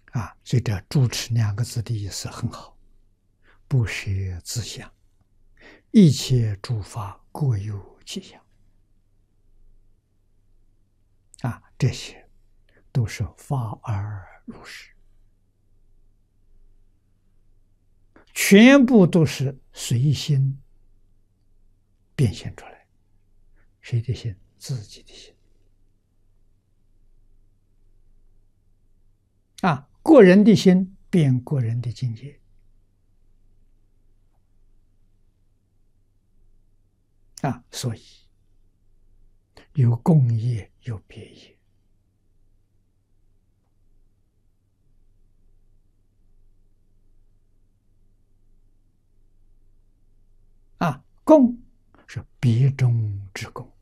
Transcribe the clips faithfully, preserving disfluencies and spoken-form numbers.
啊，所以这“住持”两个字的意思很好，不舍自相，一切诸法各有其相。啊，这些都是法而如是，全部都是随心变现出来。谁的心？自己的心。啊，个人的心变个人的境界。啊，所以有共业，有别业。啊，共是别中之共，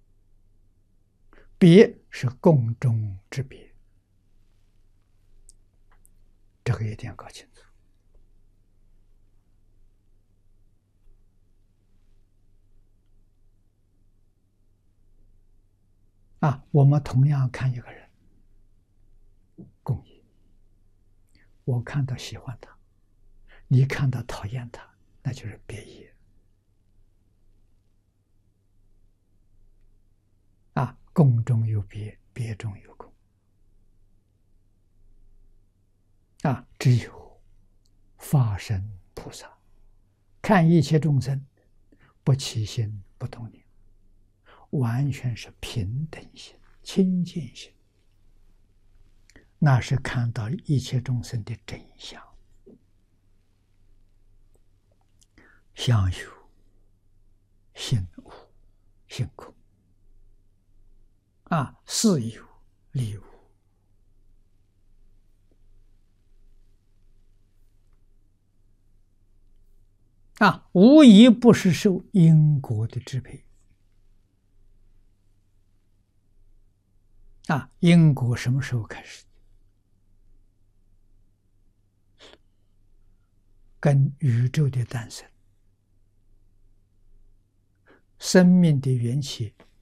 别是共中之别，这个一定要搞清楚。啊，我们同样看一个人，共业，我看到喜欢他，你看到讨厌他，那就是别业。啊，共中有别，别中有共。啊，只有法身菩萨看一切众生，不起心不动念，完全是平等心、清净心，那是看到一切众生的真相。相有，性无，性空。啊，事有，理无。啊，无一不是受因果的支配。啊，因果什么时候开始？跟宇宙的诞生、生命的缘起